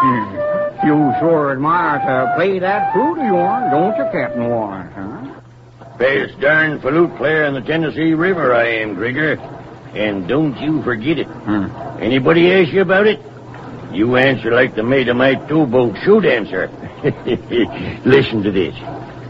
You sure admire to play that flute of yours, don't you, Captain Wallace, huh? Best darn flute player in the Tennessee River I am, Grigger. And don't you forget it. Anybody ask you about it? You answer like the mate of my towboat should answer. Listen to this.